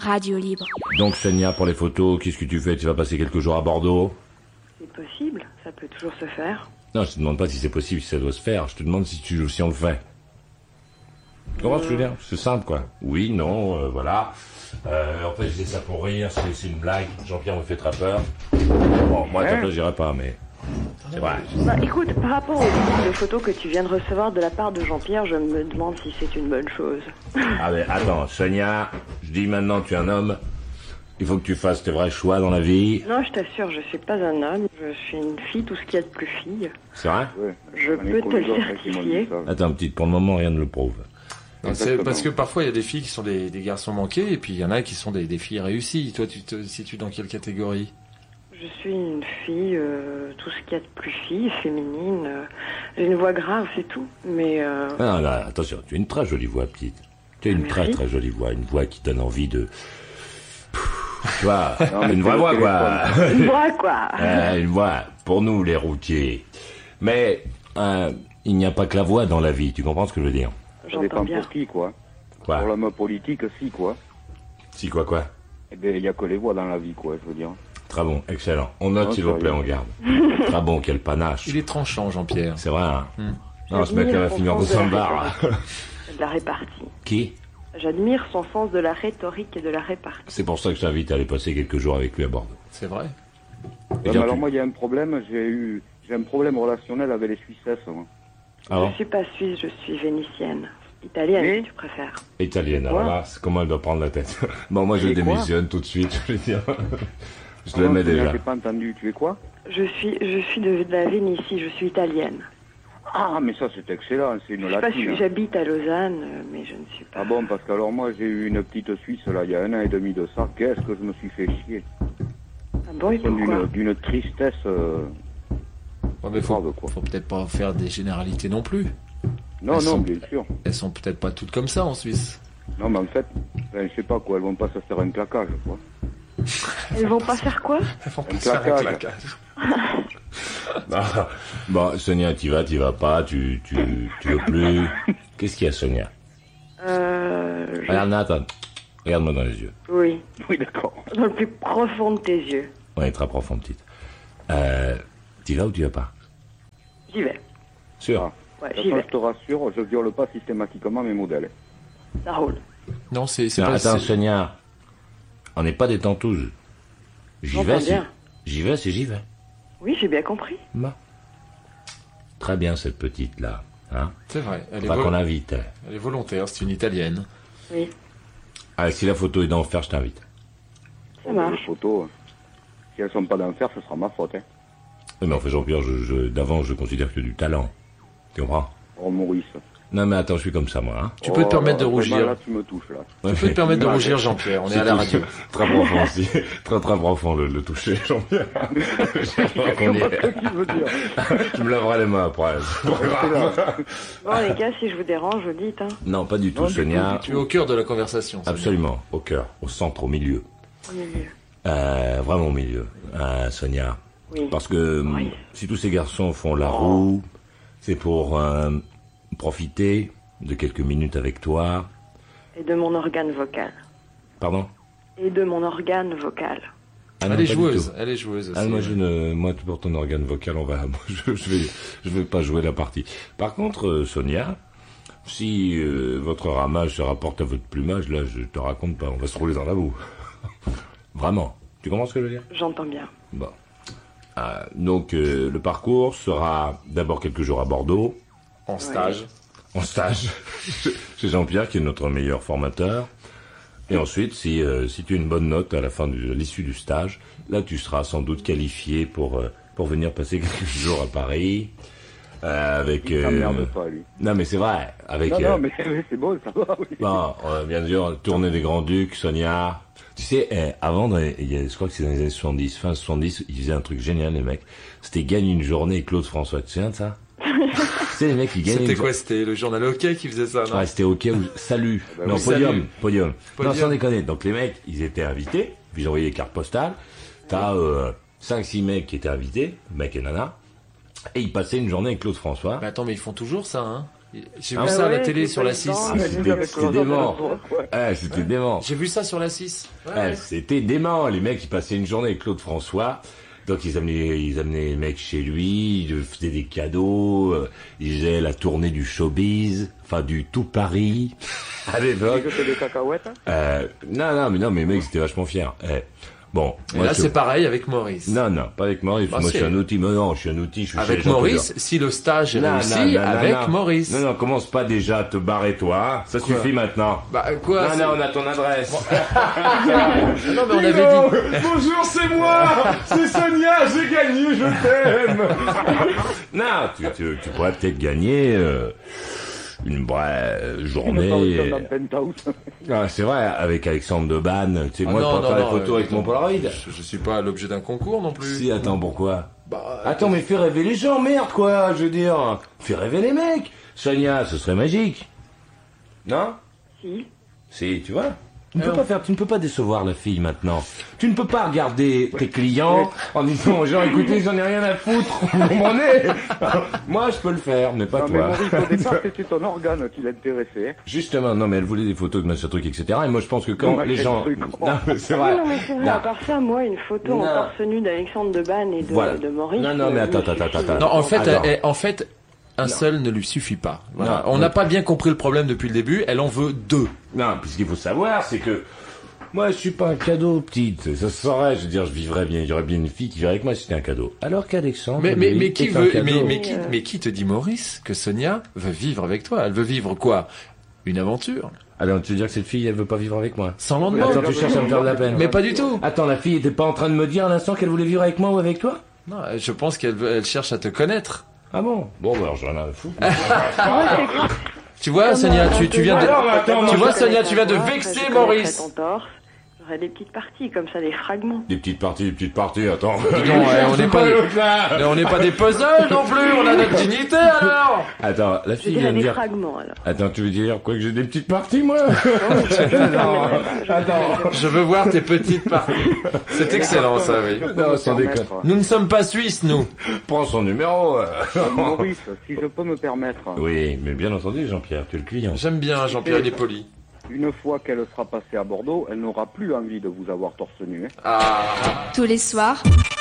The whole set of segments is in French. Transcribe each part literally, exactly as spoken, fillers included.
Radio Libre. Donc Sonia, pour les photos, qu'est-ce que tu fais? Tu vas passer quelques jours à Bordeaux? C'est possible, ça peut toujours se faire. Non, je te demande pas si c'est possible, si ça doit se faire. Je te demande si, tu, si on le fait. Tu comprends ce que je veux dire? C'est simple, quoi. Oui, non, euh, voilà. Euh, en fait, je dis ça pour rire, c'est, c'est une blague. Jean-Pierre me fait très peur. Bon, moi, à ta place, j'irai pas, mais... C'est vrai. Bah, écoute, par rapport aux photos que tu viens de recevoir de la part de Jean-Pierre, je me demande si c'est une bonne chose. Ah mais attends, Sonia, je dis maintenant, tu es un homme. Il faut que tu fasses tes vrais choix dans la vie. Non, je t'assure, je suis pas un homme. Je suis une fille, tout ce qu'il y a de plus fille. C'est vrai? Ouais. Je peux te le certifier. Attends, petite, pour le moment, rien ne le prouve. Non, c'est parce que parfois il y a des filles qui sont des, des garçons manqués et puis il y en a qui sont des, des filles réussies. Toi, tu te situes dans quelle catégorie? Je suis une fille, euh, tout ce qu'il y a de plus fille, féminine. euh, J'ai une voix grave, c'est tout. Mais euh, Ah là, attention, tu as une très jolie voix, petite. Tu as une Merci. très très jolie voix, une voix qui donne envie de... Tu vois, Non, mais une c'est vraie le voix, quoi. une voix, quoi. Euh, une voix, pour nous, les routiers. Mais euh, il n'y a pas que la voix dans la vie, tu comprends ce que je veux dire? Ça J'entends dépend bien. pour qui, quoi. Quoi? Pour l'homme politique, si, quoi. Si, quoi, quoi? Eh bien, il n'y a que les voix dans la vie, quoi, je veux dire. Très bon, excellent. On note, Non, s'il vous plaît, sérieux. on garde. Très bon, quel panache. Il est tranchant, Jean-Pierre. C'est vrai, hein? Hmm. Non, ce mec-là va J'admire finir son de sens de la sambar. rhétorique. De la répartie. Qui? J'admire son sens de la rhétorique et de la répartie. C'est pour ça que je t'invite à aller passer quelques jours avec lui à Bordeaux. C'est vrai. Et Ouais, mais dire, alors, tu- moi, il y a un problème, j'ai eu... J'ai un problème relationnel avec les Suissesses, moi. Ah bon? Je suis pas suisse, je suis vénitienne. Italienne, Oui. si tu préfères. Italienne, alors Quoi? là, c'est comment elle doit prendre la tête. Bon, moi, je Et quoi? démissionne tout de suite, je veux dire. Je Ah non, le mets Sonia, déjà. J'ai pas entendu, tu es quoi? Je suis, je suis de, de la Vénétie, je suis italienne. Ah, mais ça, c'est excellent, c'est une Je suis pas latine. suisse, j'habite à Lausanne, euh, mais je ne suis pas... Ah bon, parce que alors moi, j'ai eu une petite Suisse, là, il y a un an et demi de ça. Qu'est-ce que je me suis fait chier. Ah bon, et D'une, pourquoi? d'une tristesse... euh, Ouais, mais faut, grave, quoi. faut peut-être pas faire des généralités non plus. Non, Elles non, sont- bien sûr. Elles sont peut-être pas toutes comme ça en Suisse. Non, mais en fait, ben, je sais pas, quoi, elles vont pas se faire un claquage, quoi. Elles vont pas faire quoi? Elles vont Un pas se faire un claquage. claquage. Ah, bon, Sonia, t'y vas, t'y vas pas, tu, tu, tu veux plus. Qu'est-ce qu'il y a, Sonia? Euh... je- Regarde, Nathan. Regarde-moi dans les yeux. Oui, Oui, d'accord. dans le plus profond de tes yeux. On est très profond, petite. Euh, t'y vas ou tu vas pas? J'y vais. Sûr? Ah. Ouais, De toute j'y façon, vais. je te rassure, je viole pas systématiquement mes modèles. Ça roule. Non, c'est c'est Non, pas... attends, c'est- Sonia. On n'est pas des tantouses. J'y J'entends vais, si... bien. J'y vais, si j'y vais. Oui, j'ai bien compris. Bon. Très bien, cette petite-là. Hein? C'est vrai. Elle est, Pas vol- qu'on l'invite. elle est volontaire, c'est une italienne. Oui, Allez, si la photo est d'enfer, je t'invite. ça Les marche. photos, hein. Si elles sont pas d'enfer, ce sera ma faute, hein. Oui, mais en fait, Jean-Pierre, je, je- d'avant, je considère que du talent. Tu comprends? Oh, Maurice. Non, mais attends, je suis comme ça, moi. Hein? Tu peux te permettre de là, vraiment, rougir. Là, tu me touches, là. Tu peux te permettre de Ouais, rougir, ouais. Jean-Pierre. On est C'est à la tout, radio. Très profond aussi. Très, très profond, le, le toucher, Jean-Pierre. J'aimerais qu'on y est. Qu'est-ce que tu veux dire? Tu me laveras les mains après. C'est pas grave. Bon, les gars, si je vous dérange, vous dites, hein. Non, pas du tout, Non, du Sonia. Tu es au cœur de la conversation. c'est Absolument, au cœur, au centre, au milieu. Au milieu. Euh, vraiment au milieu, euh, Sonia. Oui. Parce que hum, Oui. si tous ces garçons font la roue, c'est pour euh, profiter de quelques minutes avec toi. Et de mon organe vocal. Pardon? Et de mon organe vocal. Ah Elle non, est pas du joueuse. tout. Elle est joueuse aussi. Ah, moi, je ne, moi, pour ton organe vocal, on va, moi, je, je vais, je vais pas jouer la partie. Par contre, euh, Sonia, si euh, votre ramage se rapporte à votre plumage, là, je te raconte pas, on va se rouler dans la boue. Vraiment. Tu comprends ce que je veux dire? J'entends bien. Bon. Euh, donc, euh, le parcours sera d'abord quelques jours à Bordeaux, En stage. en stage, chez Jean-Pierre, qui est notre meilleur formateur. Et ensuite, si, euh, si tu as une bonne note à la fin de l'issue du stage, là, tu seras sans doute qualifié pour, euh, pour venir passer quelques jours à Paris. Euh, avec. Il euh, s'emmerde pas, lui. Non, mais c'est vrai. Avec. Non, euh, non, mais mais c'est bon, ça va, oui. Bon, euh, bien sûr, tournée des Grands-Ducs, Sonia. Tu sais, eh, avant, dans les- il y a, je crois que c'est dans les années soixante-dix, fin soixante-dix, ils faisaient un truc génial, les mecs. C'était gagner une journée avec Claude François. Tu te souviens de ça? Tu sais, les mecs, ils gagnaient C'était une quoi? C'était le journal hockey qui faisait ça, non? Ouais, c'était OK ou salut. bah non, oui, podium, salut. podium. Podium. Non, sans déconner. Donc les mecs, ils étaient invités, puis ils envoyaient des cartes postales. T'as euh, cinq six mecs qui étaient invités, mecs et nanas, et ils passaient une journée avec Claude François. Mais attends, mais ils font toujours ça, hein? J'ai vu Ah ça à la ouais, télé c'est sur pas la six. évident. Ah, c'était c'était dément. Ah, c'était dément. J'ai vu ça sur la six. Ouais, Ah, ouais. c'était dément. Les mecs, ils passaient une journée avec Claude François. Donc, ils amenaient, ils amenaient les mecs chez lui, ils lui faisaient des cadeaux, euh, ils faisaient la tournée du showbiz, enfin, du tout Paris, à l'époque. Ils jetaient des cacahuètes. Euh, non, non, mais non, mais les mecs, ils étaient vachement fiers. Eh, bon. Et moi, là, je- c'est pareil avec Maurice. Non, non, pas avec Maurice. Bah, moi, si. je suis un outil. Mais non, je suis un outil. Je suis chez Avec les gens Maurice, que si le stage est Non, réussi, non, non, non, avec non. Maurice. Non, non, commence pas déjà à te barrer, toi. Ça Quoi suffit maintenant. Bah, quoi non, c'est- non, on a ton adresse. Non, mais on avait dit. Bonjour, c'est moi. C'est Sonia. J'ai gagné. Je t'aime. non, tu, tu, tu pourrais peut-être gagner euh, une vraie Une journée. apparition dans le penthouse. Ah, c'est vrai, avec Alexandre Debanne. Tu sais, Ah moi, non, je peux non, faire des non, photos euh, avec mon Polaroid. Je, je suis pas l'objet d'un concours non plus. Si, attends, pourquoi? Bah, Attends, mais fais rêver les gens, merde, quoi, je veux dire. Fais rêver les mecs. Sonia, ce serait magique. Non? Si. Si, tu vois? Tu ne, Eh peux non. pas faire, tu ne peux pas décevoir la fille maintenant. Tu ne peux pas regarder tes clients en disant aux gens, écoutez, j'en ai rien à foutre, vous comprenez? Moi, je peux le faire, mais pas Non, mais toi. Maurice, au départ, c'était ton organe qui l'intéressait. Justement, non, mais elle voulait des photos de machin truc, et cetera. Et moi, je pense que quand De les machin gens... truc. Non, mais c'est Ah vrai. non, mais c'est vrai, Non. à part ça, moi, une photo Non. en torse nu d'Alexandre Debanne et de, Voilà. de Maurice. Non, non, mais euh, attends, me attends, suffit. attends, attends. Non, en fait, Attends. elle- en fait, un seul ne lui suffit pas. Voilà. Non, On n'a non. pas bien compris le problème depuis le début. Elle en veut deux. Non, puis ce qu'il faut savoir, c'est que moi, je suis pas un cadeau, petite. Ça se saurait. Je veux dire, je vivrais bien. Il y aurait bien une fille qui vivrait avec moi si c'était un cadeau. Alors qu'Alexandre, Mais, mais, lui, mais qui est un veut, cadeau. mais, mais qui, Euh. mais qui te dit, Maurice, que Sonia veut vivre avec toi? Elle veut vivre quoi? Une aventure. Alors, tu veux dire que cette fille, elle veut pas vivre avec moi? Sans lendemain. Attends, tu cherches à me faire de la peine. Mais pas du tout. Attends, la fille était pas en train de me dire à l'instant qu'elle voulait vivre avec moi ou avec toi? Non, je pense qu'elle veut- elle cherche à te connaître. Ah bon? Bon, bah, alors j'en ai un fou. Tu vois, Sonia, tu, tu viens de, Alors, attends, moi, tu vois, je- Sonia, tu viens de vexer Maurice. Ton torse. J'aurais des petites parties, comme ça, des fragments. Des petites parties, des petites parties, attends. Dis donc, ouais, on n'est pas, l'autre, là. mais on n'est pas des puzzles non plus. On a notre dignité alors. Attends, la Je fille vient dirais de des dire... fragments, alors. Attends, tu veux dire quoi que j'ai des petites parties, moi? Non, Attends. Je veux voir tes petites parties. C'est excellent ça, oui. Non, sans déconner. Permettre. Nous ne sommes pas suisses, nous. Prends son numéro. euh. Maurice, si je peux me permettre, Oui, mais bien entendu, Jean-Pierre, tu es le client. J'aime bien Jean-Pierre, il est poli. une fois qu'elle sera passée à Bordeaux, elle n'aura plus envie de vous avoir torse nu. Hein. Ah. Tous les soirs,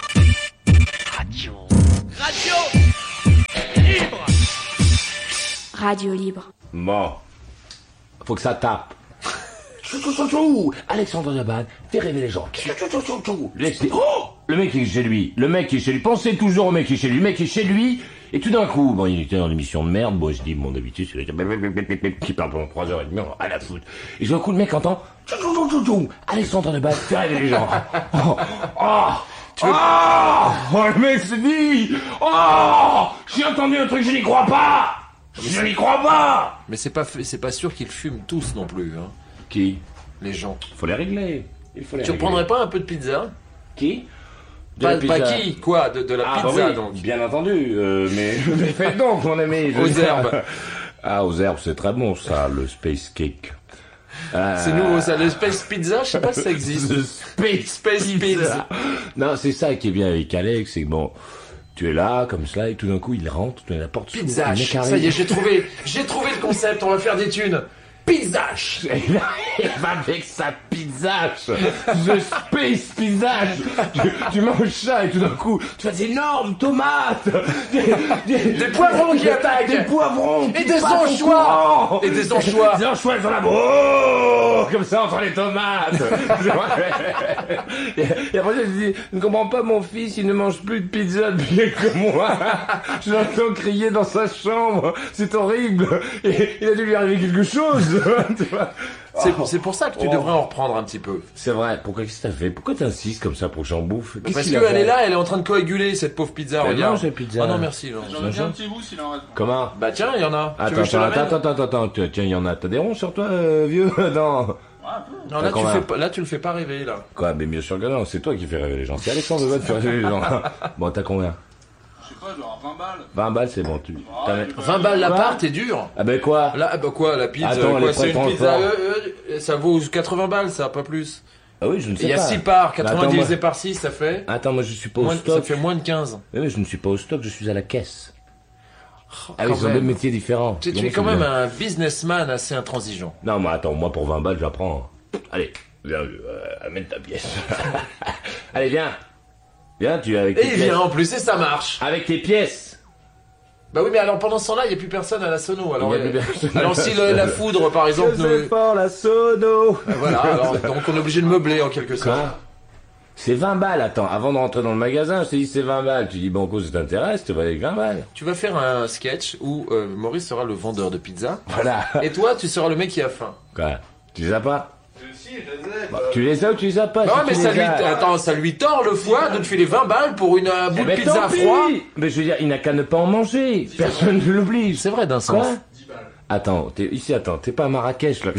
Radio Libre. Bon. Faut que ça tape. Chou, chou, chou, chou. Alexandre Debanne, fais rêver les gens. Chou, chou, chou, chou, chou. Le mec, c'est- oh le mec qui est chez lui. Le mec qui est chez lui. Pensez toujours au mec qui est chez lui. Le mec qui est chez lui. Et tout d'un coup, bon, il était dans l'émission de merde. Bon, je dis, mon habitude, c'est le qui parle pendant trois heures et demie. À la foutre. Et tout d'un coup, le mec entend. Chou, chou, chou, chou, chou. Alexandre Debanne, fais rêver les gens. Oh, oh. Tu veux- Oh, oh, le mec se dit. Oh, j'ai entendu un truc, je n'y crois pas. Je n'y crois pas. Mais c'est pas, fait- c'est pas sûr qu'ils fument tous non plus, hein, Qui? les gens. Faut les régler. Il faut les Tu régler. reprendrais pas un peu de pizza? Qui? De Pas, la pizza. pas qui? Quoi? De, de la Ah, bah pizza oui, donc. bien entendu. euh, mais mais faites donc, mon ami. je- Aux herbes. Ah, aux herbes, c'est très bon, ça, le space cake. Ah, C'est nouveau ça. Le Space Pizza, je sais pas si ça existe. le space, Space Pizza. Non, c'est ça qui est bien avec Alex, c'est que bon, tu es là, comme cela, et tout d'un coup, il rentre, tu as la porte s'ouvre, Pizza. le mec Ça arrive. y est, j'ai trouvé, j'ai trouvé le concept. On va faire des thunes. Pizza. Et là, il va avec sa pizzache, the space pizzache. Tu, tu manges ça et tout d'un coup, tu as des énormes tomates, des, des, Des poivrons qui attaquent. des poivrons, Et qui des passent au anchois. courant. Et des anchois. des anchois dans la oh, comme ça entre les tomates. et, et après, je dis, je ne comprends pas, mon fils, il ne mange plus de pizza depuis que moi. Je l'entends crier dans sa chambre, c'est horrible. Et il a dû lui arriver quelque chose. Tu vois. C'est, Oh. c'est pour ça que tu Oh. devrais en reprendre un petit peu. C'est vrai, pourquoi qu'est-ce que t'as fait? Pourquoi t'insistes comme ça pour que j'en bouffe? Qu'est-ce Parce qu'il a qu'elle fait est là, elle est en train de coaguler cette pauvre pizza. Mais Regarde. mange la pizza. Ah non merci. non. J'en ai bien un petit bout s'il en reste. Comment? Bah tiens, il y en a. Tu Attends, veux que je te attends, l'amène attends, attends, attends, attends, tiens, il y en a. T'as des ronds sur toi, euh, vieux? Non. Non, là tu, D'accord, fais hein. pas, là tu le fais pas rêver là. Quoi? Mais bien sûr que non, c'est toi qui fais rêver les gens. C'est Alexandre Debanne qui fait rêver les gens. Bon, t'as combien? Je sais pas, je dois avoir vingt balles. vingt balles, c'est bon, tu. Ah, t'as- j'ai pas- vingt balles l'appart, t'es dur. Ah ben quoi? Là, ah bah quoi, la pizza, Attends, quoi, les c'est frais une de pizza, transport. euh, euh, ça vaut quatre-vingts balles, ça, pas plus. Ah oui, je ne sais Il y a pas. six parts, Mais quatre-vingts attends, divisé moi- par six, ça fait Attends, moi je suis pas au moins, ça stock. fait moins de quinze. Mais, mais je ne suis pas au stock, je suis à la caisse. Oh, Ah oui, quand ils ont même. deux métiers différents. Tu, tu Comment es quand c'est même bien. un businessman assez intransigeant. Non, mais attends, moi pour vingt balles, j'apprends. Allez, viens, euh, amène ta pièce. Allez, viens. Viens, tu es avec Et tes il pièces. vient en plus, et ça marche. Avec tes pièces. Bah oui, mais alors pendant ce temps-là, il n'y a plus personne à la sono. Alors, Il y a euh, plus personne. alors si le- la foudre, par exemple, nous... fort la sono. Ah, voilà, alors, donc on est obligé de meubler en quelque sorte. Quoi? C'est vingt balles, attends, avant de rentrer dans le magasin, je t'ai dit c'est vingt balles. Tu dis, Banco, ça t'intéresse, tu vas avec vingt balles. Tu vas faire un sketch où euh, Maurice sera le vendeur de pizza. Voilà. Et toi, tu seras le mec qui a faim. Quoi? Tu les as pas? Euh, si, je les ai. Bah, tu les as ou tu les as pas? Non, Si mais tu ça les lui, as- attends, ça lui tord le foie de te filer vingt balles pour une euh, bout Eh de ben, pizza tant pis. froid. Mais je veux dire, il n'a qu'à ne pas en manger. Personne ne l'oblige. C'est vrai d'un sens. Quoi? dix balles. Attends, t'es ici, attends, t'es pas à Marrakech là.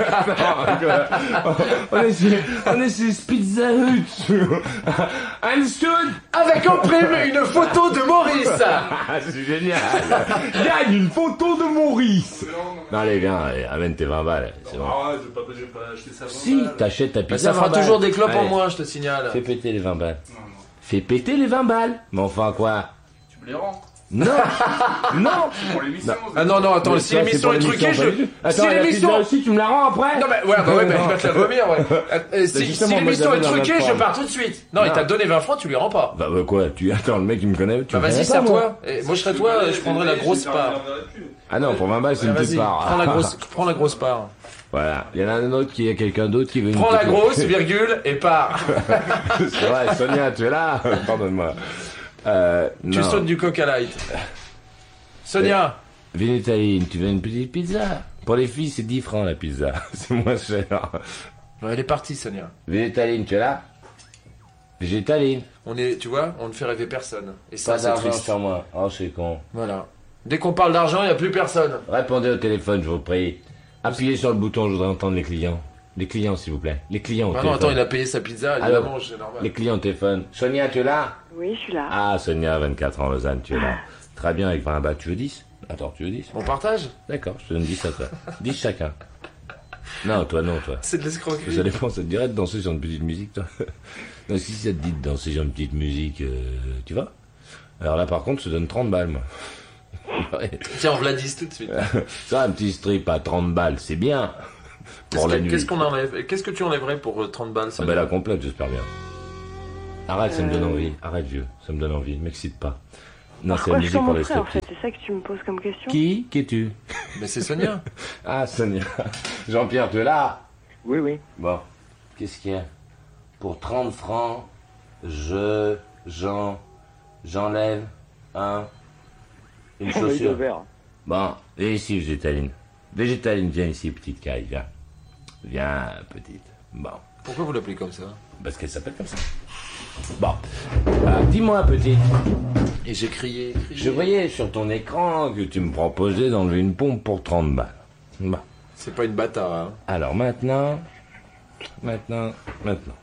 on est sur, on est sur Pizza Hut. Understood? Avec en prime une photo de Maurice. Ah, c'est génial. Gagne une photo de Maurice. Non, non, Non, allez, viens, allez, amène tes vingt balles. C'est bon. Ah ouais, je vais pas, je vais pas acheter ça. vingt Si, balles. t'achètes ta Bah, pizza. ça fera vingt balles. toujours des clopes en Allez, moins, je te signale. Fais péter les vingt balles. Non, non. Fais péter les vingt balles. Mais enfin, quoi? Tu me les rends. Non. Non. Pour l'émission. Ah non, non, attends, Mais si ça, l'émission c'est est pour truquée, je... l'émission, pas du tout. Si Attends, la l'émission... pizza aussi, tu me la rends après? Non mais ouais, bah ouais, mais il va te la vomir, ouais. Euh, si justement, si moi, l'émission est j'avais la truquée, même je forme. pars tout de suite. Non, il Non. t'a donné vingt francs, tu lui rends pas. Bah, bah quoi? Tu attends, le mec il me connaît. Tu Bah me vas-y, connais pas, moi. serre-toi. Et moi je serais toi, je prendrais la grosse part. Ah non, pour vingt balles, c'est une Vas-y, petite part. prends la grosse, prends la grosse part. Voilà. Il y en a un autre qui a quelqu'un d'autre qui veut une Prends la petite- grosse, virgule, et pars. C'est vrai, Sonia, tu es là? Pardonne-moi. Euh, Tu non. sautes du coca light. Sonia, Vénétaline, tu veux une petite pizza? Pour les filles, c'est dix francs la pizza. C'est moins cher. elle est partie, Sonia. Vénétaline, tu es là? Végétaline. On est, tu vois, on ne fait rêver personne. Et ça, Pas c'est d'argent triste. sur moi. Oh, c'est con. Voilà. Dès qu'on parle d'argent, il n'y a plus personne. Répondez au téléphone, je vous prie. Appuyez sur le bouton, je voudrais entendre les clients. Les clients, s'il vous plaît. Les clients au Ah non, téléphone. attends, il a payé sa pizza, il Alors, la mange, c'est normal. Les clients au téléphone. Sonia, tu es là? Oui, je suis là. Ah, Sonia, vingt-quatre ans, Lausanne, tu es là. Très bien, avec vingt balles. Tu veux dix? Attends, tu veux dix? On partage? D'accord, je te donne dix à toi. dix chacun. Non, toi, non, toi. C'est de l'escroquerie. Ça dépend, ça te dirait de danser sur une petite musique, toi. Non, si ça te dit de danser sur une petite musique, euh, tu vas? Alors là, par contre, je te donne trente balles, moi. Ouais. Tiens, on Vladis tout de suite. Ça, un petit strip à trente balles, c'est bien. Pour Qu'est-ce la que- nuit. Qu'est-ce qu'on enlève? Qu'est-ce que tu enlèverais pour euh, trente balles, Ah Sonia? ben la complète, j'espère bien. Arrête, ça me donne Euh. envie. Arrête, vieux. Ça me donne envie. M'excite pas. Non, c'est Pourquoi la je musique pour les commencerais en striptease. fait? C'est ça que tu me poses comme question? Qui? Qui es-tu? Mais c'est Sonia. Ah, Sonia. Jean-Pierre, tu es là? Oui, oui. Bon. Qu'est-ce qu'il y a? Pour trente francs, je, j'en, j'enlève un, une Un œil de chaussure. verre. Bon, viens ici, Végétaline. Végétaline, viens ici, petite caille, viens. Viens, petite. Bon. Pourquoi vous l'appelez comme ça? Parce qu'elle s'appelle comme ça. Bon. Ah, dis-moi, petite. Et j'ai crié, crié. Je voyais sur ton écran que tu me proposais d'enlever une pompe pour trente balles. Bon. C'est pas une bâtard, hein. Alors maintenant, maintenant, maintenant.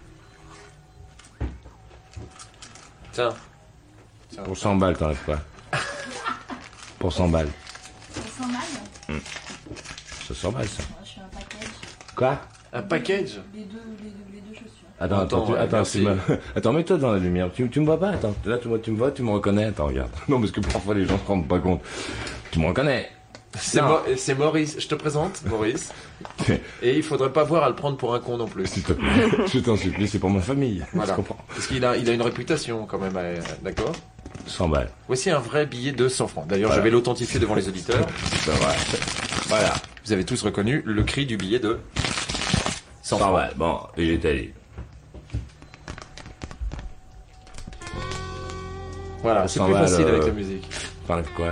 Tiens. Pour cent balles, t'enlèves quoi? Pour cent balles. cent balles? C'est cent balles, ça. Je fais un package. Quoi? Un package? Les deux, les deux, les deux chaussures. Attends, attends, Attends, tu- ouais, attends, merci. tu me- attends, mets-toi dans la lumière. Tu, tu me vois pas? Attends, là, tu, vois- tu me vois, tu me reconnais? Attends, regarde. Non, parce que parfois les gens se rendent pas compte. Tu me reconnais? C'est Non. Mo- c'est Maurice. Je te présente, Maurice. Et il faudrait pas voir à le prendre pour un con non plus. S'il te plaît, je t'en supplie, c'est pour ma famille. Voilà. Tu comprends? Parce qu'il a, il a une réputation quand même, euh, d'accord? cent balles. Voici un vrai billet de cent francs. D'ailleurs, Voilà. je vais l'authentifier devant les auditeurs. C'est vrai. Voilà. Vous avez tous reconnu le cri du billet de cent cent francs. balles. Bon, et j'étais allé. Voilà, c'est cent plus balles, facile euh, avec la musique. T'enlèves quoi? Moi,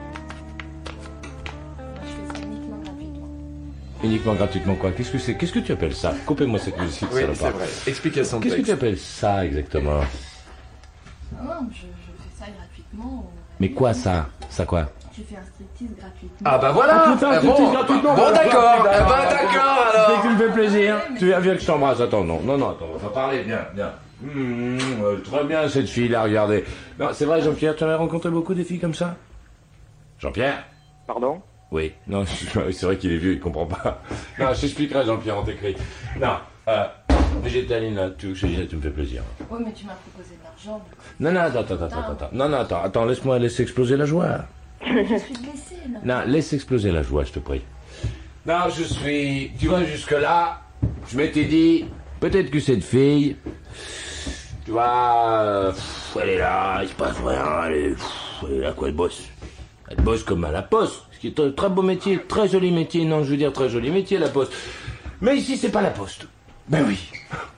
je fais ça uniquement gratuitement. Uniquement gratuitement quoi? Qu'est-ce que c'est? Qu'est-ce que tu appelles ça? Coupez-moi cette musique, Oui, salopard. c'est vrai. Explication de Qu'est-ce que tu texte. appelles ça exactement? Non, non, je, je fais ça gratuitement. Mais quoi ça? Ça quoi? Je fais un striptease gratuitement. Ah bah voilà. Ah, putain, Ah, c'est- bon, c'est gratuitement. bon d'accord. Ah bah d'accord Dès que alors. tu me fais plaisir, tu viens, viens que je t'embrasse. Attends, non, non, non, attends, on va parler, viens, viens. Mmh, euh, très bien cette fille-là, regardez. Non, c'est vrai, Jean-Pierre, tu en as rencontré beaucoup des filles comme ça? Jean-Pierre? Pardon? Oui, non, c'est vrai qu'il est vieux, il comprend pas. Non, je t'expliquerai, Jean-Pierre, on t'écrit. Non, euh, végétaline, là, tu, je te dis, tu me fais plaisir. Oui, mais tu m'as proposé de l'argent. Non, non, attends, attends, attends, attends, attends. Non, non, attends, attends, laisse-moi laisser exploser la joie. Je suis blessée, là. Non, laisse exploser la joie, je te prie. Non, je suis... Tu vois, jusque-là, je m'étais dit, peut-être que cette fille, tu vois, euh, pff, elle est là, il se passe rien, elle est, pff, elle est là, quoi, elle bosse. Elle bosse comme à la poste, ce qui est un très beau métier, très joli métier, non, je veux dire très joli métier, la poste. Mais ici, c'est pas la poste. Ben oui. Pourquoi ?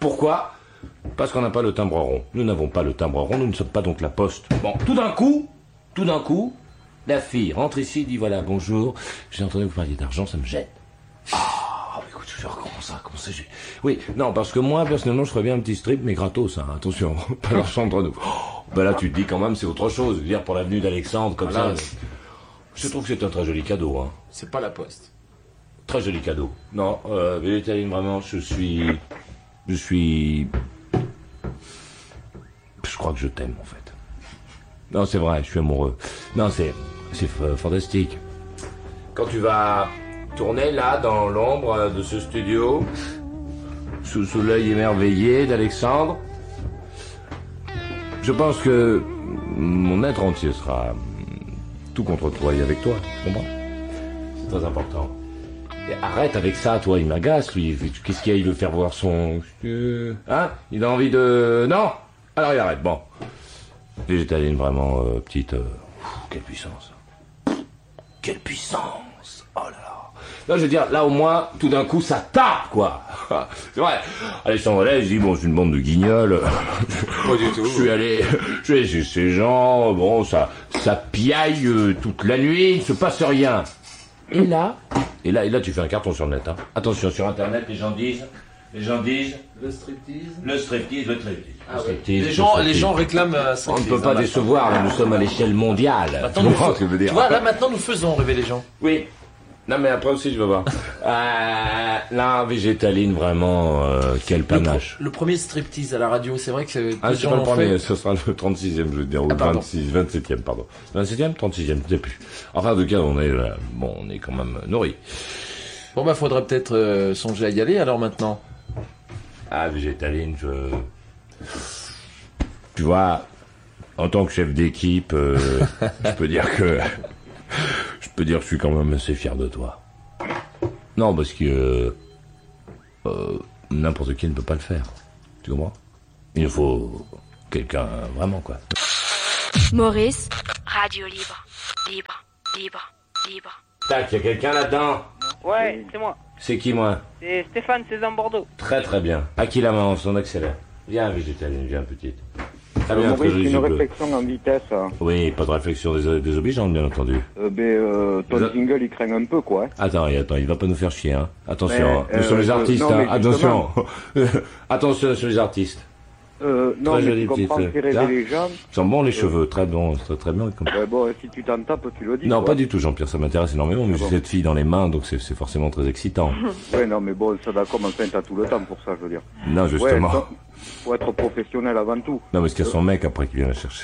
Parce qu'on n'a pas le timbre rond. Nous n'avons pas le timbre rond, nous ne sommes pas donc la poste. Bon, tout d'un coup, tout d'un coup, la fille rentre ici, dit voilà, bonjour, j'ai entendu que vous parliez d'argent, ça me gêne. Ah, écoute, je vais recommencer, recommencer. j'ai- Oui, non, parce que moi, personnellement, je ferais bien un petit strip, mais gratos, hein, attention, pas l'argent entre nous. Oh, ben là, tu te dis quand même, c'est autre chose. Je veux dire, pour l'avenue d'Alexandre, comme Voilà. ça, je trouve que c'est un très joli cadeau, hein. C'est pas la poste. Très joli cadeau. Non, euh, végétalienne, vraiment, je suis... Je suis... Je crois que je t'aime, en fait. Non, c'est vrai, je suis amoureux. Non, c'est... C'est f- fantastique. Quand tu vas tourner, là, dans l'ombre de ce studio, sous, sous l'œil émerveillé d'Alexandre, je pense que mon être entier sera tout contre toi et avec toi, tu comprends ? C'est très important. Et arrête avec ça, toi, il m'agace, lui. Qu'est-ce qu'il y a, il veut faire voir son... Euh, Hein ? Il a envie de... Non ? Alors il arrête, bon. Végétalienne, vraiment, euh, petite... euh, pff, quelle puissance. Quelle puissance. Oh là là. Là, je veux dire, là, au moins, tout d'un coup, ça tape, quoi. C'est vrai. Alexandre là, je dis, bon, c'est une bande de guignols. Pas du tout. Je suis allé... Je suis allé chez ces gens, bon, ça... Ça piaille euh, toute la nuit, il ne se passe rien. Et là... Et là, et là, tu fais un carton sur le net. Hein. Attention, sur Internet, les gens disent, les gens disent, Le striptease. le striptease, le striptease. Ah Le ouais. striptease, Les le gens, les striptease. gens réclament euh, On striptease, ne peut pas hein, décevoir, là, nous sommes à l'échelle mondiale. Maintenant, Tu nous comprends fais- ce que je veux dire? Tu vois, là maintenant nous faisons rêver les gens. Oui. Non, mais après aussi, je veux voir. euh, là, végétaline, vraiment, euh, quel Le, panache. pro- le premier striptease à la radio, c'est vrai que c'est- Ah, peu de c'est gens pas le l'ont premier, fait. ce sera le trente-sixième, je veux dire, ou Ah, le pardon. vingt-six, vingt-septième, pardon. vingt-septième, trente-sixième, je sais plus. Enfin, en tout cas, on est, là, bon, on est quand même nourris. Bon bah faudrait peut-être euh, songer à y aller alors maintenant. Ah, végétaline, je... Tu vois, en tant que chef d'équipe, euh, je peux dire que... Je peux dire que je suis quand même assez fier de toi. Non, parce que... euh, n'importe qui ne peut pas le faire. Tu comprends? Il faut quelqu'un, vraiment, quoi. Maurice, radio libre, libre, libre, libre. Tac, il y a quelqu'un là-dedans? Ouais, c'est moi. C'est qui, moi? C'est Stéphane Cézanne Bordeaux. Très très bien. À qui la main? On accélère. Viens, végétaline, viens, petite. Très bien, très Maurice, joli une yeux bleus. réflexion en vitesse. Hein. Oui, pas de réflexion dés- désobligeante, bien entendu. Euh, ben, euh, ton Je- jingle, il craint un peu, quoi. Hein. Attends, et attends, il va pas nous faire chier, hein. Attention, Mais, hein. Nous euh, sommes les euh, artistes, non, hein. mais Attention. Attention, nous sommes les artistes. Euh, non, Très mais jolie tu comprends, petite, faire rêver là. les gens. Ils sont bons, les cheveux. Très bons, très, très bien. Comme... Ouais, bon, si tu t'en tapes, tu le dis. Non, quoi. pas du tout, Jean-Pierre, ça m'intéresse énormément, mais Ah j'ai bon. cette fille dans les mains, donc c'est c'est forcément très excitant. Ouais, non, mais bon, ça d'accord, mais enfin, t'as tout le temps pour ça, je veux dire. Non, justement. Ouais, ça, faut être professionnel avant tout. Non, parce qu'il y a son mec après qui vient la chercher.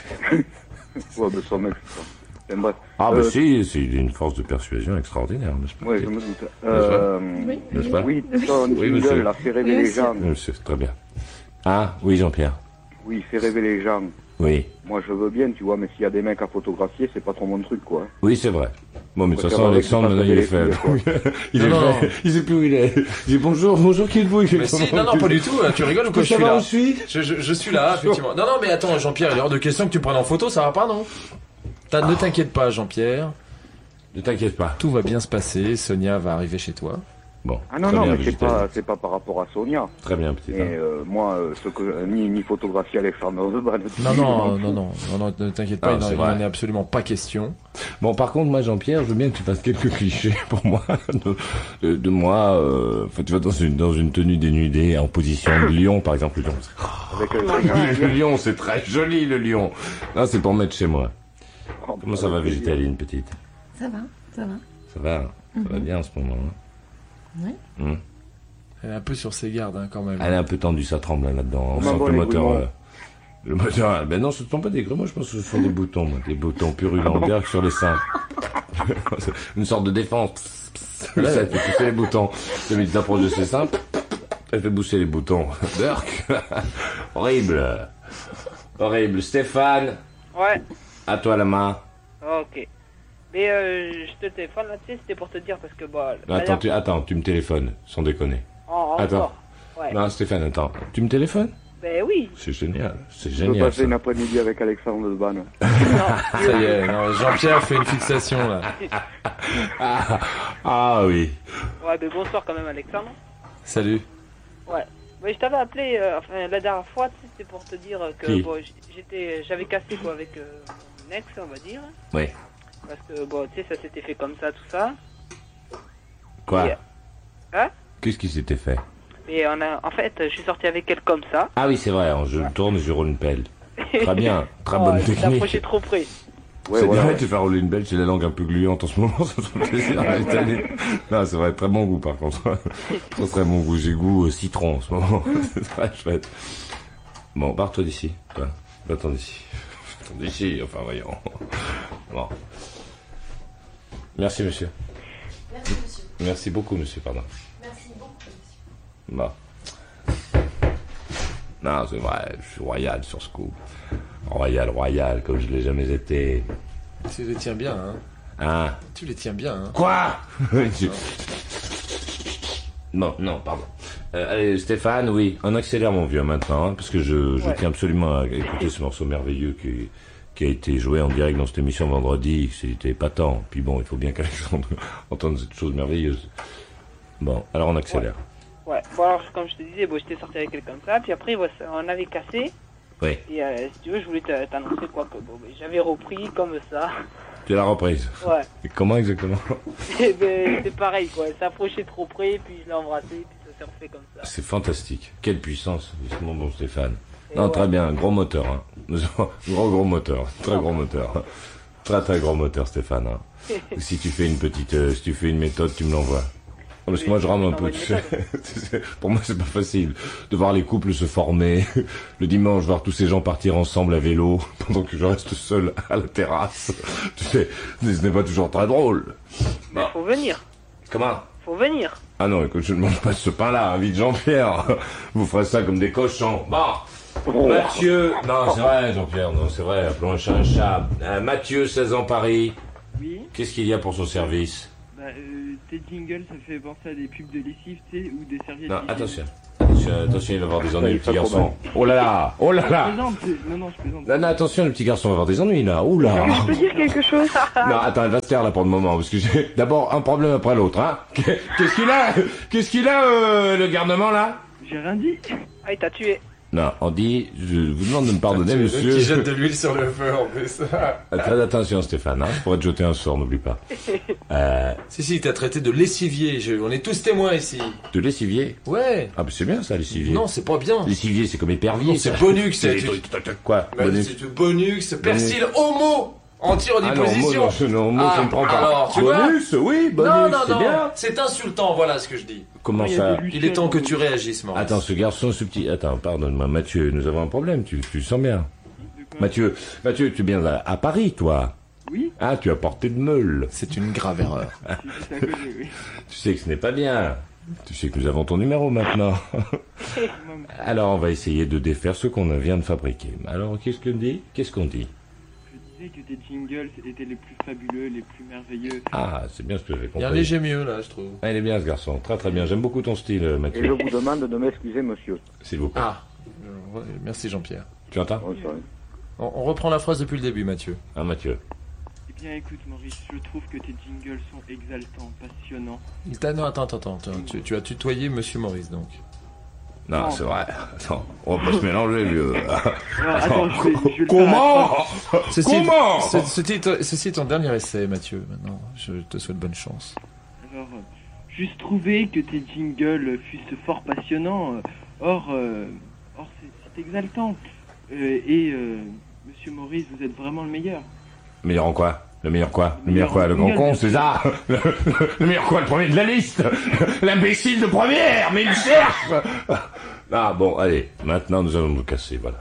Ouais, mais son mec, c'est ça. Enfin, bref. Ah, bah Euh, si, c'est une force de persuasion extraordinaire, n'est-ce pas? Ouais, je me doute. Euh, Oui. N'est-ce pas? oui, ton Oui, monsieur. jingle, là, fait rêver Oui, les monsieur. gens. Oui, monsieur, très bien. Ah, oui, Jean-Pierre. Oui, fait rêver les gens. Oui. Moi, je veux bien, tu vois, mais s'il y a des mecs à photographier, c'est pas trop mon truc, quoi. Oui, c'est vrai. Bon, mais de toute Faut façon, savoir Alexandre, qu'il maintenant, il est fasse fait. des il Non, est non. fait. Il sait plus où il est. Il dit bonjour, bonjour, qui êtes-vous? Mais si, non non pas du tout, là, tu rigoles ou quoi? Je suis savoir là. où je suis? Je, je, je suis là, effectivement. Non non mais attends Jean-Pierre, il est hors de question que tu me prennes en photo, ça va pas non? T'as- Ne t'inquiète pas Jean-Pierre, Ne t'inquiète pas. tout va bien se passer, Sonia va arriver chez toi. Bon. Ah non, très non, bien, mais c'est végétalien. pas, c'est pas par rapport à Sonia. Très bien, petit. Mais hein. euh, moi, euh, ce que, euh, ni, ni photographier Alexandre Deban. Non non non non non non ne t'inquiète pas, Ah, il n'en c'est il vrai. n'en est absolument pas question. Bon, par contre, moi, Jean-Pierre, je veux bien que tu fasses quelques clichés pour moi. De, de, de moi, euh, enfin, tu vois, dans une, dans une tenue dénudée, en position de lion, par exemple. Le lion, Avec un Oui, le lion, c'est très joli, le lion. Non, c'est pour mettre chez moi. Comment ça va, végétaline, petite? Ça va, ça va. Ça va? Ça va bien en ce moment. Hein. Oui. Hum. Elle est un peu sur ses gardes hein, quand même. Elle est un peu tendue, ça tremble hein, là-dedans. On Comment sent vont que le les moteur. grumeaux euh, le moteur. Ben non, ce ne sont pas des grumeaux, je pense que ce sont des boutons, moi, des boutons purulents, bien sur les seins. Une sorte de défense. Elle fait pousser les boutons. Celui qui s'approche de ses seins, elle fait pousser les boutons. Burk. Horrible. Horrible. Stéphane, Ouais, à toi la main. ok. Mais euh, je te téléphone là, tu sais, c'était pour te dire parce que bah. Non, attends, tu, attends, tu me téléphones, sans déconner. En, attends. Encore. Ouais. Non, Stéphane, attends. Tu me téléphones? Ben oui. C'est génial, c'est Je peux génial. passer Ça. une après-midi avec Alexandre de Banne. Ça y est, non, Jean-Pierre fait une fixation là. Ah, ah oui. Ouais, mais bonsoir quand même, Alexandre. Salut. Ouais. Mais je t'avais appelé euh, enfin, la dernière fois, tu sais, c'était pour te dire que Qui bon, j'étais, j'avais cassé quoi avec euh, mon ex, on va dire. Oui. Parce que bon, tu sais, ça s'était fait comme ça, tout ça. Quoi? Et, hein? Qu'est-ce qui s'était fait? Et on a, en fait, je suis sorti avec elle comme ça. Ah oui, c'est vrai, je le tourne et je roule une pelle. Très bien, très Oh, bonne je t'ai technique. approché trop près. Ouais, c'est voilà. bien de te faire rouler une belle, j'ai la langue un peu gluante en ce moment, ça fait plaisir. Ouais, voilà. Non, c'est vrai, très bon goût par contre. Très très bon goût, j'ai goût euh, citron en ce moment. C'est très chouette. Bon, barre-toi d'ici, toi. Va-t'en d'ici. Va-t'en d'ici, enfin voyons. Bon. Merci monsieur. Merci, monsieur. Merci beaucoup monsieur, pardon. Merci beaucoup, monsieur. Bon. Non, c'est vrai, je suis royal sur ce coup. Royal, royal, comme je l'ai jamais été. Tu les tiens bien, hein. Hein? Tu les tiens bien, hein. Quoi? Je- Non, non, pardon. Euh, allez, Stéphane, oui, on accélère mon vieux maintenant, hein, parce que je, je Ouais. tiens absolument à écouter ce morceau merveilleux qui, qui a été joué en direct dans cette émission vendredi. C'était épatant. Puis bon, il faut bien qu'Alexandre entende cette chose merveilleuse. Bon, alors on accélère. Ouais. Bon alors, comme je te disais, bon, j'étais sorti avec elle comme ça, puis après, bon, ça- on avait cassé. Oui, Et euh, si tu veux, je voulais t'a- t'annoncer quoi que bon, ben, j'avais repris comme ça. tu l'as reprise. Ouais. Et comment exactement? Et ben, c'est pareil quoi, elle s'approchait trop près, puis je l'ai embrassé, puis ça s'est refait comme ça. C'est fantastique. Quelle puissance, c'est mon bon Stéphane. Et Non, ouais. très bien, gros moteur. Hein. Gros, gros moteur. Très gros moteur. Très, très gros moteur, Stéphane. Hein. Si tu fais une petite, euh, si tu fais une méthode, tu me l'envoies. Non, parce que moi, je rame un peu. Tu sais. Tu sais, pour moi, c'est pas facile de voir les couples se former. Le dimanche, voir tous ces gens partir ensemble à vélo pendant que je reste seul à la terrasse. Tu sais, ce n'est pas toujours très drôle. Mais faut venir, Comment? faut venir. Ah non, écoute, je ne mange pas ce pain-là, hein, vite Jean-Pierre. Vous ferez ça comme des cochons. Bon, Mathieu... Non, c'est vrai, Jean-Pierre, non, c'est vrai, appelons un chat un chat. Euh, Mathieu, seize ans, Paris. Oui, Qu'est-ce qu'il y a pour son service? bah, euh, tes jingles, ça fait penser à des pubs de lessive, tu sais, ou des serviettes. Non, hygiéniques. attention. Attention, attention, il va avoir des ennuis, le petit garçon. Oh là là, oh là Je là. plaisante, c'est- non, non, je plaisante. Non, non, attention, le petit garçon va avoir des ennuis, là. Ouh là. Je peux dire quelque chose? Non, attends, elle va se taire là pour le moment, parce que j'ai d'abord un problème après l'autre, hein. Qu'est-ce qu'il a? Qu'est-ce qu'il a, euh, le garnement, là? J'ai rien dit. Ah, il t'a tué. Non, on dit, je vous demande de me pardonner, monsieur. Qui jette de l'huile sur le feu en plus. Très attention, Stéphane, hein, pour te jeter un sort, n'oublie pas. Euh, Si, si, il t'a traité de lessivier. Je- On est tous témoins ici. de lessivier? Ouais. Ah, bah c'est bien ça, lessivier. Non, c'est pas bien. Lessivier, c'est comme épervier. Non, c'est ça. Bonux, C'est c'est- des tu- trucs, tac, tac, quoi? Bah, Bonux. c'est du Bonux, persil, homo Ah non, mot, Anti-rediposition. non, non, mot, Ah, je ne prends pas. alors, tu vois Bonus, oui, bonus, Non, non, c'est non, bien. c'est insultant, voilà ce que je dis. Comment Il y a ça? des Il est temps que tu réagisses, Maurice. Attends, ce garçon, ce petit... Attends, pardonne-moi, Mathieu, nous avons un problème, tu, tu le sens bien. De quoi? Mathieu, Mathieu, tu es bien à, à Paris, toi? Oui, Ah, tu as porté de meule. C'est une grave erreur. c'est juste à côté, oui. Tu sais que ce n'est pas bien. Tu sais que nous avons ton numéro maintenant. Maman, Alors, on va essayer de défaire ce qu'on vient de fabriquer. Alors, qu'est-ce qu'on dit? Qu'est-ce qu'on dit? je disais que tes jingles étaient les plus fabuleux, les plus merveilleux. Ah, c'est bien ce que j'ai Il y a un compris. léger mieux, là, je trouve. Ah, il est bien ce garçon, très très bien. J'aime beaucoup ton style, euh, Et je Mathieu. vous demande de m'excuser, monsieur. S'il vous plaît. Ah, euh, ouais, merci Jean-Pierre. Tu entends? Oh, sorry. On, on reprend la phrase depuis le début, Mathieu. Ah, Mathieu. Eh bien, écoute, Maurice, je trouve que tes jingles sont exaltants, passionnants. Il t'a- Non, attends, attends, attends. Tu, tu as tutoyé Monsieur Maurice, donc. Non, Non. c'est vrai. Attends, on va pas se mélanger, vieux. Alors, attends, je vais, je vais le faire à Comment? Ceci, Comment? ce- Ceci est- ceci est ton dernier essai, Mathieu. Maintenant, je te souhaite bonne chance. Alors, euh, juste trouvé que tes jingles fussent fort passionnants. euh, Or, euh, or c'est c'est exaltant. Euh, et, euh, monsieur Maurice, vous êtes vraiment le meilleur. Meilleur en quoi? Le meilleur quoi? Le meilleur quoi? Le grand con, c'est ça? Le, le- le meilleur quoi? Le premier de la liste? L'imbécile de première! Mais il cherche! Ah bon, allez, maintenant nous allons nous casser, voilà.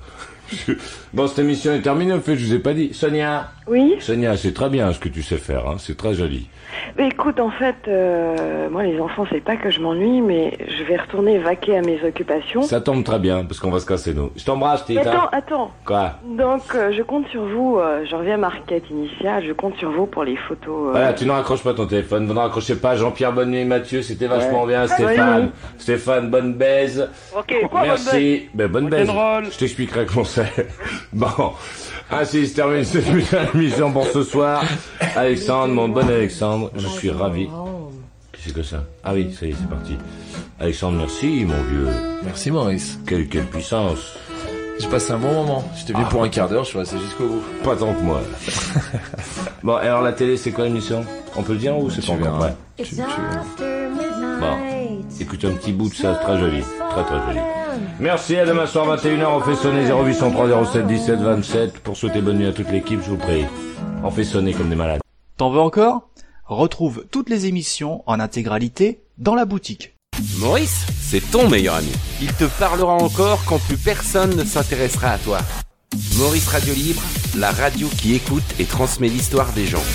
Bon, cette émission est terminée, en fait, je vous ai pas dit. Sonia. Oui. Sonia, c'est très bien ce que tu sais faire, hein. C'est très joli. Mais écoute, en fait, euh, moi les enfants, c'est pas que je m'ennuie, mais je vais retourner vaquer à mes occupations. Ça tombe très bien, parce qu'on va se casser, nous. Je t'embrasse, Tita. Attends, attends. Quoi? Donc, euh, je compte sur vous, euh, je reviens à ma requête initiale, je compte sur vous pour les photos. Euh... Voilà, tu ne raccroches pas ton téléphone, vous ne raccrochez pas. Jean-Pierre, bonne nuit, Mathieu, c'était vachement Ouais. bien. Stéphane, Stéphane, bonne baise. Ok, Merci. Ben, bonne baise. Rock'n'roll. Je t'expliquerai comment c'est. Bon. Ainsi se termine cette émission pour ce soir. Alexandre, mon bon Alexandre, je suis ravi. Qu'est-ce que c'est que ça? Ah oui, ça y est, c'est parti. Alexandre, merci, mon vieux. Merci Maurice. Quelle, quelle puissance. J'ai passé un bon moment. J'étais venu Ah. pour un quart d'heure, je suis resté jusqu'au bout. Pas tant que moi. Bon, alors la télé, c'est quoi l'émission? On peut le dire ou c'est Tu pas encore verras. prêt? Tu, tu... Bon, écoute un petit bout de ça, très joli. Très très joli. Merci, à demain soir vingt et une heures, on fait sonner zéro huit cent trois zéro sept dix-sept vingt-sept. Pour souhaiter bonne nuit à toute l'équipe, je vous prie. On fait sonner comme des malades. T'en veux encore? Retrouve toutes les émissions en intégralité dans la boutique. Maurice, c'est ton meilleur ami. Il te parlera encore quand plus personne ne s'intéressera à toi. Maurice Radio Libre, la radio qui écoute et transmet l'histoire des gens.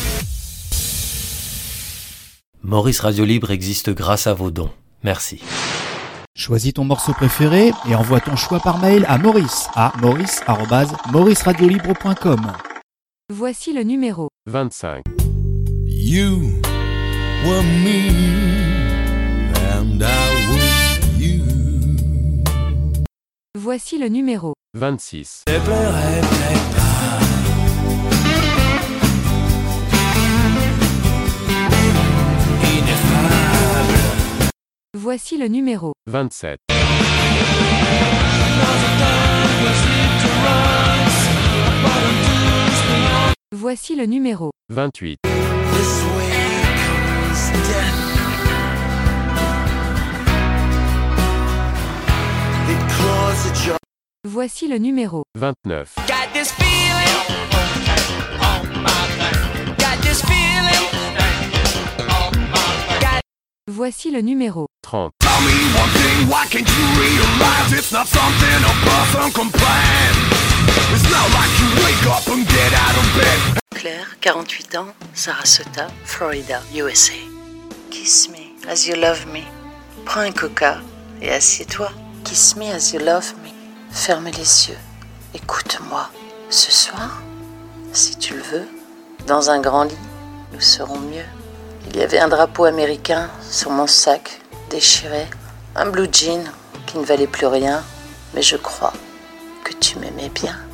Maurice Radio Libre existe grâce à vos dons. Merci. Choisis ton morceau préféré et envoie ton choix par mail à Maurice à maurice arobase maurice radio libre point com. Voici le numéro vingt-cinq. You were me and I was you. Voici le numéro vingt-six. Ne pleurez pas. Ineffable. Voici le numéro vingt-sept. Voici le numéro vingt-huit. Voici le numéro vingt-neuf. Voici le numéro trente. Claire, quarante-huit ans, Sarasota, Florida, U S A. Kiss me as you love me. Prends un coca et assieds-toi. Kiss me as you love me. Ferme les yeux. Écoute-moi. Ce soir, si tu le veux, dans un grand lit, nous serons mieux. Il y avait un drapeau américain sur mon sac, déchiré, un blue jean qui ne valait plus rien, mais je crois que tu m'aimais bien.